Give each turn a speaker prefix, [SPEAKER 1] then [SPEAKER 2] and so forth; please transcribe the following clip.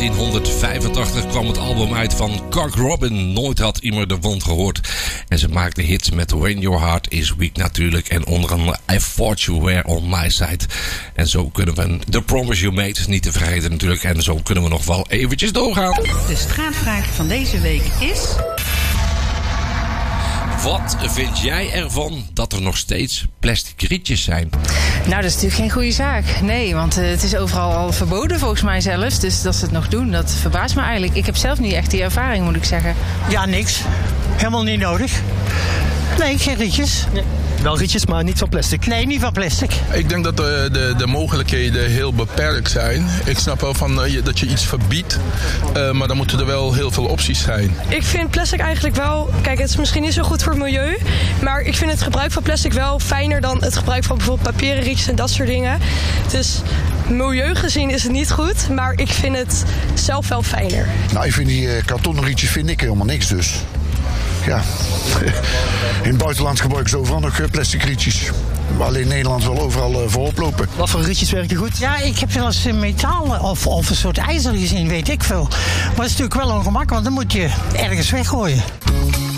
[SPEAKER 1] 1985 kwam het album uit van Cock Robin. Nooit had iemand ervan gehoord. En ze maakte hits met When Your Heart Is Weak natuurlijk. En onder andere I Thought You Were On My Side. En zo kunnen we The Promise You Made niet te vergeten natuurlijk. En zo kunnen we nog wel eventjes doorgaan.
[SPEAKER 2] De straatvraag van deze week is...
[SPEAKER 1] Wat vind jij ervan dat er nog steeds plastic rietjes zijn?
[SPEAKER 3] Nou, dat is natuurlijk geen goede zaak. Nee, want het is overal al verboden volgens mij zelfs. Dus dat ze het nog doen, dat verbaast me eigenlijk. Ik heb zelf niet echt die ervaring, moet ik zeggen.
[SPEAKER 4] Ja, niks. Helemaal niet nodig. Nee, geen rietjes.
[SPEAKER 5] Nee. Wel rietjes, maar niet van plastic.
[SPEAKER 4] Nee, niet van plastic.
[SPEAKER 6] Ik denk dat de mogelijkheden heel beperkt zijn. Ik snap wel dat je iets verbiedt, maar dan moeten er wel heel veel opties zijn.
[SPEAKER 7] Ik vind plastic eigenlijk wel... Kijk, het is misschien niet zo goed voor het milieu, maar ik vind het gebruik van plastic wel fijner dan het gebruik van bijvoorbeeld papieren rietjes en dat soort dingen. Dus milieu gezien is het niet goed, maar ik vind het zelf wel fijner.
[SPEAKER 8] Nou, ik vind die kartonnen rietjes helemaal niks dus. Ja, in het buitenland gebruiken ze overal nog plastic rietjes. Alleen in Nederland wel overal voorop lopen.
[SPEAKER 5] Wat voor rietjes werken goed?
[SPEAKER 4] Ja, ik heb wel eens metaal of een soort ijzer gezien, weet ik veel. Maar het is natuurlijk wel ongemakkelijk, want dan moet je ergens weggooien.